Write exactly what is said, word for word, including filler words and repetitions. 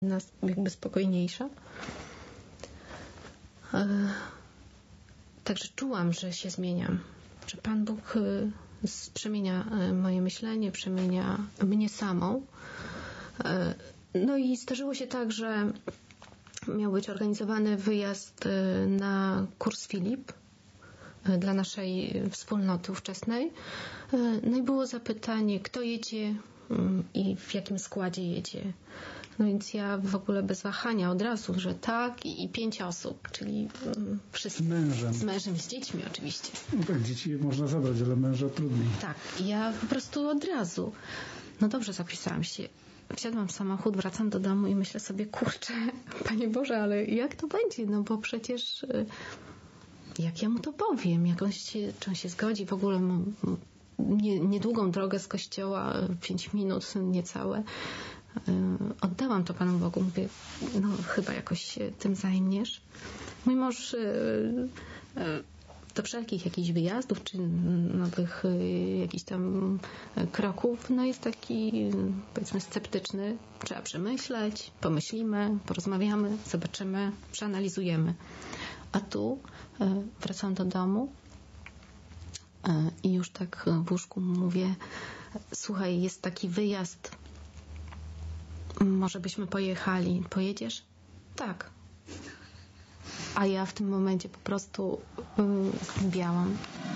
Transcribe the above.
nas jakby spokojniejsza. Także czułam, że się zmieniam, że Pan Bóg przemienia moje myślenie, przemienia mnie samą. No i zdarzyło się tak, że miał być organizowany wyjazd na kurs Filip dla naszej wspólnoty ówczesnej. No i było zapytanie, kto jedzie i w jakim składzie jedzie. No więc ja w ogóle bez wahania od razu, że tak i, i pięć osób, czyli wszyscy. Z mężem. Z mężem, z dziećmi oczywiście. No tak, dzieci można zabrać, ale męża trudniej. Tak, ja po prostu od razu. No dobrze, zapisałam się. Wsiadłam w samochód, wracam do domu i myślę sobie, kurczę, Panie Boże, ale jak to będzie? No bo przecież jak ja mu to powiem? Jak on się, czy on się zgodzi? W ogóle nie, niedługą drogę z kościoła, pięć minut niecałe. Oddałam to Panu Bogu. Mówię, no chyba jakoś się tym zajmiesz. Mój mąż do wszelkich jakichś wyjazdów, czy nowych jakichś tam kroków, no jest taki, powiedzmy, sceptyczny. Trzeba przemyśleć, pomyślimy, porozmawiamy, zobaczymy, przeanalizujemy. A tu wracam do domu i już tak w łóżku mówię, słuchaj, jest taki wyjazd, może byśmy pojechali. Pojedziesz? Tak. A ja w tym momencie po prostu zgłębiałam.